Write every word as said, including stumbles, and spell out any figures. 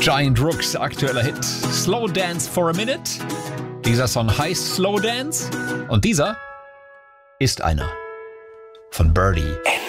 Giant Rooks aktueller Hit Slow Dance for a Minute. Dieser Song heißt Slow Dance und dieser ist einer von Birdie.